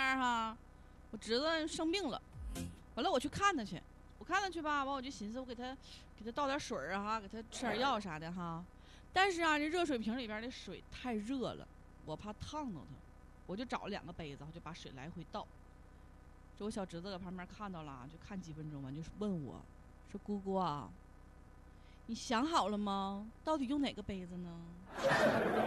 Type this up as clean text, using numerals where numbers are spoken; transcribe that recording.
哈，我侄子生病了，完了我去看他去，吧，完我就寻思我给他倒点水啊哈，给他吃点药啥的哈。但是啊，这热水瓶里边的水太热了，我怕烫到他，我就找了2个杯子，我就把水来回倒。这我小侄子在旁边看到了，就看几分钟完，就问我说：“姑姑啊，你想好了吗？到底用哪个杯子呢？”